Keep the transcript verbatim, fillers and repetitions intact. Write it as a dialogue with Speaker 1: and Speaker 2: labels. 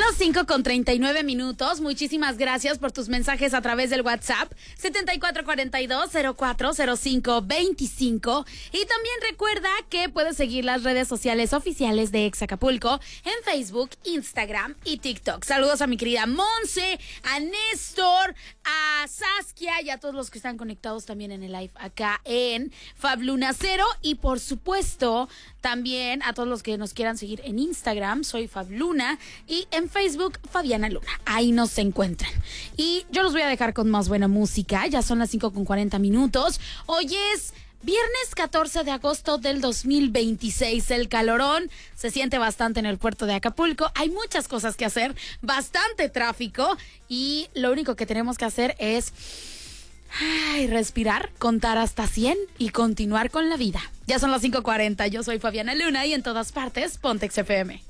Speaker 1: las cinco con treinta y nueve minutos. Muchísimas gracias por tus mensajes a través del WhatsApp setenta y cuatro cuarenta y dos cero cuatro cero cinco veinticinco. Y también recuerda que puedes seguir las redes sociales oficiales de Ex Acapulco en Facebook, Instagram y TikTok. Saludos a mi querida Monse, a Néstor, a Saskia y a todos los que están conectados también en el live acá en Fab Luna Cero. Y por supuesto, también a todos los que nos quieran seguir en Instagram, soy Fab Luna, y en Facebook, Fabiana Luna. Ahí nos encuentran. Y yo los voy a dejar con más buena música. Ya son las cinco con cuarenta minutos. Hoy es viernes catorce de agosto del dos mil veintiséis. El calorón se siente bastante en el puerto de Acapulco. Hay muchas cosas que hacer, bastante tráfico, y lo único que tenemos que hacer es ay, respirar, contar hasta cien y continuar con la vida. Ya son las cinco cuarenta. Yo soy Fabiana Luna y en todas partes, Pontex F M.